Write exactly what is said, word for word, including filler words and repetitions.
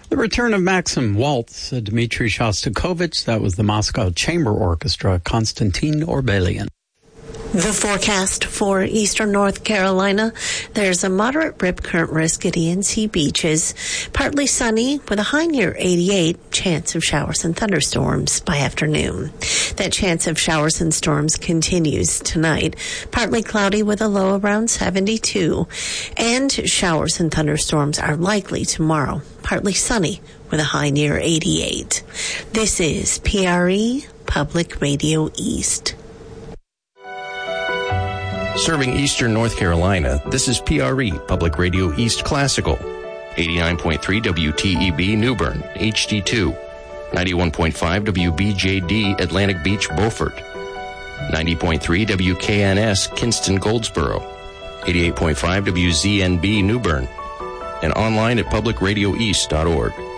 The return of Maxim Waltz, uh, Dmitri Shostakovich. That was the Moscow Chamber Orchestra, Konstantin Orbelian. The forecast for eastern North Carolina. There's a moderate rip current risk at E N C beaches. Partly sunny with a high near eighty-eight. Chance of showers and thunderstorms by afternoon. That chance of showers and storms continues tonight. Partly cloudy with a low around seventy-two. And showers and thunderstorms are likely tomorrow. Partly sunny with a high near eighty-eight. This is P R E Public Radio East. Serving eastern North Carolina, this is P R E, Public Radio East Classical. eighty-nine point three W T E B New Bern, H D two. ninety-one point five W B J D Atlantic Beach, Beaufort. ninety point three W K N S Kinston, Goldsboro. eighty-eight point five W Z N B New Bern. And online at public radio east dot org.